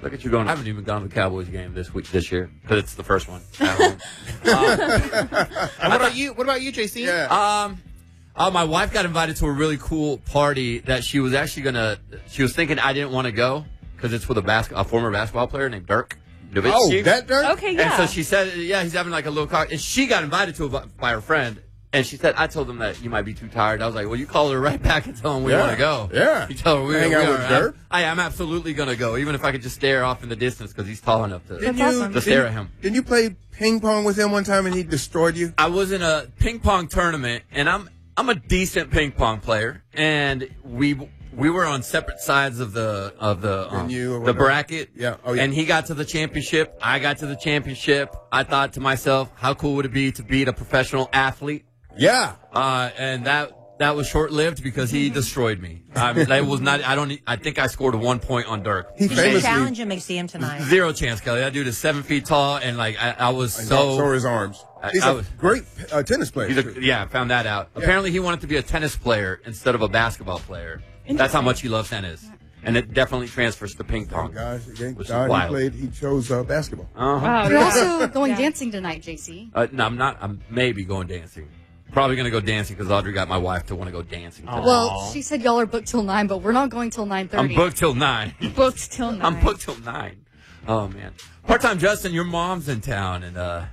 Look at you going. I haven't even gone to the Cowboys game this year because it's the first one at home. And what about you? What about you, JC? Yeah. My wife got invited to a really cool party that she was actually she was thinking I didn't want to go because it's with a former basketball player named Dirk Nowitzki. Oh, that Dirk? Okay, yeah. And so she said, yeah, he's having like a little car. And she got invited to it by her friend. And she said, I told him that you might be too tired. I was like, well, you call her right back and tell him we want to go. Yeah. You tell her we Hang out are. with Dirk? I'm absolutely going to go, even if I could just stare off in the distance because he's tall enough to That's stare at him. Didn't you play ping pong with him one time and he destroyed you? I was in a ping pong tournament, and I'm a decent ping pong player, and we were on separate sides of the Venue or the whatever. bracket. Yeah. Oh, yeah. And he got to the championship. I got to the championship. I thought to myself, how cool would it be to beat a professional athlete? Yeah. And that was short lived because he destroyed me. That was not. I think I scored 1 point on Dirk. He You should famously challenge him and see him tonight. Zero chance, Kelly. That dude is 7 feet tall, and like I was so are his arms. He's I a was- great tennis player. I found that out. Yeah. Apparently, he wanted to be a tennis player instead of a basketball player. That's how much he loves tennis, and it definitely transfers to ping pong. Guys, again, Which is God, wild. he chose basketball. Wow, You're yeah. also going dancing tonight, JC. No, I'm not. I'm maybe going dancing. Probably going to go dancing because Audrey got my wife to want to go dancing. Today. Well, she said y'all are booked till 9, but we're not going till 9:30. I'm booked till 9. Booked till 9. I'm booked till 9. Oh man, part-time Justin, your mom's in town, and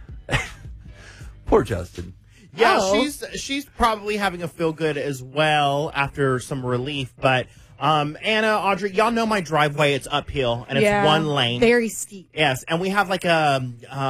poor Justin. Yeah, Oh. she's probably having a feel good as well after some relief. But Anna, Audrey, y'all know my driveway. It's uphill and it's one lane. Very steep. Yes, and we have like a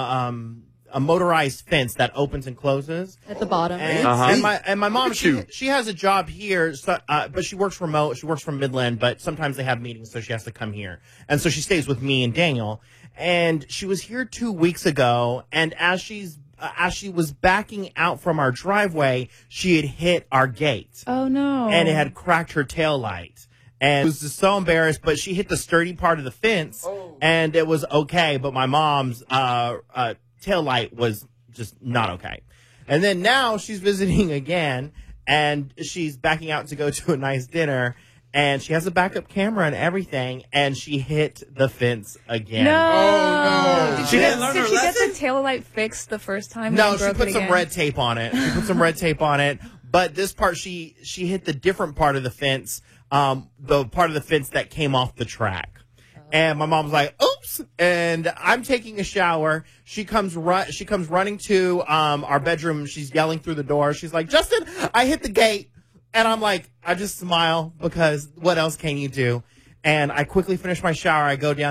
motorized fence that opens and closes. At the bottom. And my mom, Look at you. she has a job here, so, but she works remote. She works from Midland, but sometimes they have meetings, so she has to come here. And so she stays with me and Daniel. And she was here 2 weeks ago, and as she was backing out from our driveway, she had hit our gate. Oh, no. And it had cracked her tail light. And was just so embarrassed, but she hit the sturdy part of the fence, and it was okay. But my mom's tail light was just not okay. And then now she's visiting again, and she's backing out to go to a nice dinner, and she has a backup camera and everything, and she hit the fence again. No. Oh, no. She didn't learn Did her she get lesson? the tail light fixed the first time? No, and she broke put it some again? red tape on it. She put some red tape on it. But this part, she hit the different part of the fence, the part of the fence that came off the track. And my mom's like, "Oops!" And I'm taking a shower. She comes running to our bedroom. She's yelling through the door. She's like, "Justin, I hit the gate." And I'm like, I just smile because what else can you do? And I quickly finish my shower. I go down.